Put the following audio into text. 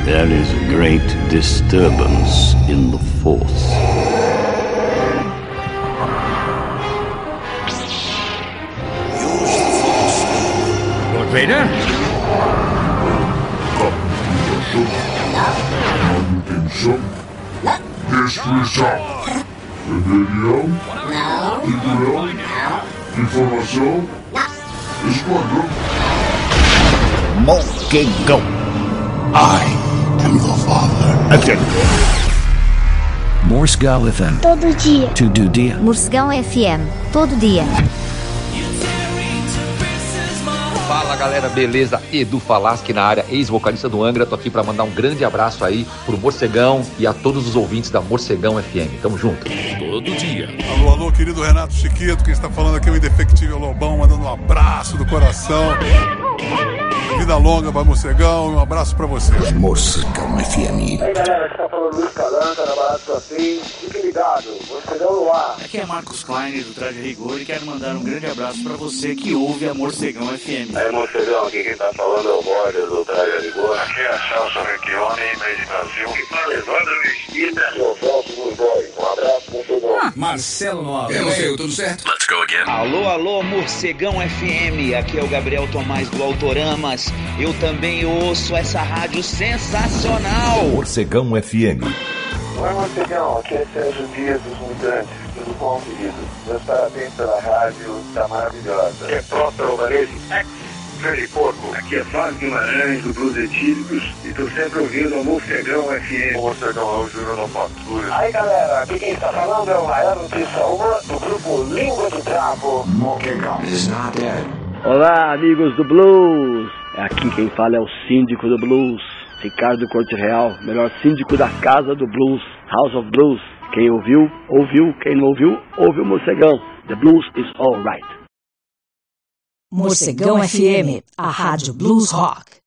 There is a great disturbance in the Force. Lord Vader? Manutenção. Destruição. Rebelião. Cinturão. Informação. Esquadrão. Morcegão. I am your father. Again. Morcegão FM. Todo dia. Todo dia. Morcegão FM. Todo dia. Fala galera, beleza? Edu Falaschi na área, ex-vocalista do Angra. Tô aqui pra mandar um grande abraço aí pro Morcegão e a todos os ouvintes da Morcegão FM. Tamo junto. Todo dia. Alô, alô, querido Renato Chiquito, quem está falando aqui é o indefectível Lobão, mandando um abraço do coração. Vida longa para Morcegão e um abraço pra vocês. Morcegão FM. E aí galera, aqui tá falando Luiz Calanca, na Barato Assim. Fique ligado, Morcegão no ar. Aqui é Marcos Klein do Traje Rigor e quero mandar um grande abraço pra você que ouve a Morcegão FM. Aí Morcegão, aqui quem tá falando é o Borges do Traje Rigor. Aqui é a Celso Recchione, meio de Brasil. Que fala Evandro Mesquita. Eu sou o Celso dos Boys. Um abraço, Morcegão. Marcelo Nova. Eu, tudo certo? Let's go again. Alô, alô, Morcegão FM. Aqui é o Gabriel Tomás do Autoramas. Eu também ouço essa rádio sensacional. Morcegão FM. Oi, Morcegão. Aqui é Sérgio Dias dos Mutantes. Tudo bom, querido? Meus parabéns pela rádio, tá maravilhosa. Aqui é Próspero Varese, ex-Freddy Porco. Aqui é Fábio Guimarães, do Blues Etílicos. E tô sempre ouvindo a Morcegão FM. O Morcegão é o Júnior da Patrulha. Aí, galera, aqui quem está falando é o Raiano Tissaúma, do grupo Língua do Trapo. Morcegão. Olá, amigos do Blues. Aqui quem fala é o síndico do Blues, Ricardo Corte Real, melhor síndico da Casa do Blues, House of Blues. Quem ouviu, ouviu. Quem não ouviu, ouviu o Morcegão. The Blues is alright. Morcegão FM, a rádio Blues Rock.